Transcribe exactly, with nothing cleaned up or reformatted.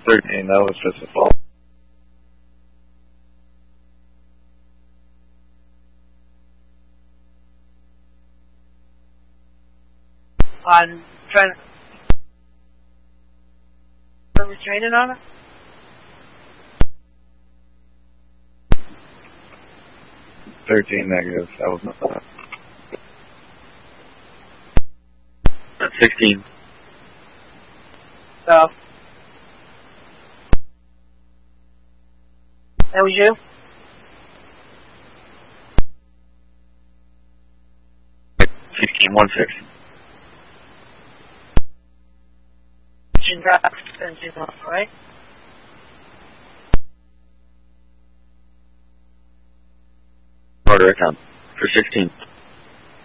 thirteen, that was just a fault. On trying to restraining on it? thirteen negative, that was not bad. sixteen. So. That was you? sixteen, one six. Drops and zoom off, right? Order account for sixteen.